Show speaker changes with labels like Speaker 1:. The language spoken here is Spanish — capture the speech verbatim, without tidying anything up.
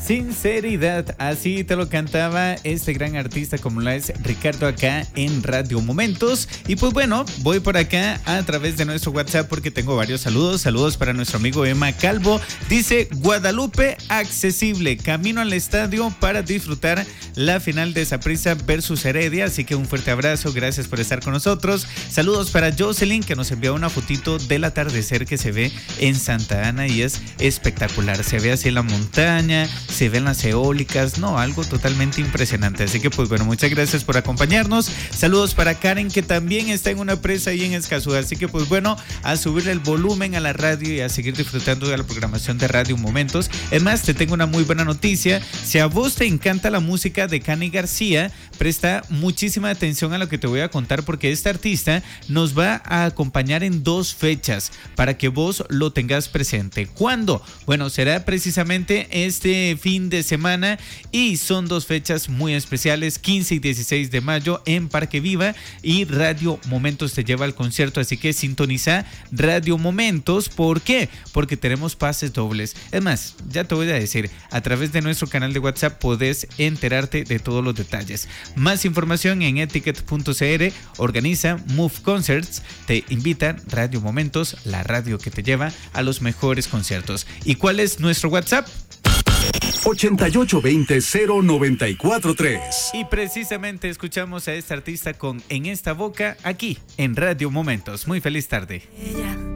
Speaker 1: Sinceridad, así te lo cantaba este gran artista como lo es Ricardo acá en Radio Momentos. Y pues bueno, voy por acá a través de nuestro WhatsApp porque tengo varios saludos. Saludos para nuestro amigo Emma Calvo. Dice: Guadalupe accesible, camino al estadio para disfrutar la final de Saprissa versus Heredia. Así que un fuerte abrazo, gracias por estar con nosotros. Saludos para Jocelyn, que nos envió una fotito del atardecer que se ve en Santa Ana y es espectacular. Se ve así en la montaña, se ven las eólicas, no, algo totalmente impresionante. Así que pues bueno, muchas gracias por acompañarnos. Saludos para Karen, que también está en una presa ahí en Escazú. Así que pues bueno, a subirle el volumen a la radio y a seguir disfrutando de la programación de Radio Momentos. Es más, te tengo una muy buena noticia. Si a vos te encanta la música de Cani García, presta muchísima atención a lo que te voy a contar, porque este artista nos va a acompañar en dos fechas para que vos lo tengas presente. ¿Cuándo? Bueno, será precisamente este fin de semana y son dos fechas muy especiales, quince y dieciséis de mayo en Parque Viva, y Radio Momentos te lleva al concierto, así que sintoniza Radio Momentos. ¿Por qué? Porque tenemos pases dobles. Es más, ya te voy a decir, a través de nuestro canal de WhatsApp podés enterarte de todos los detalles. Más información en etiquet punto c r. Organiza Move Concerts, te invita Radio Momentos, la radio que te lleva a los mejores conciertos. ¿Y cuál es nuestro WhatsApp?
Speaker 2: ochenta y ocho veinte cero noventa y cuatro tres.
Speaker 1: Y precisamente escuchamos a este artista con En esta boca aquí en Radio Momentos. Muy feliz tarde.
Speaker 3: Ella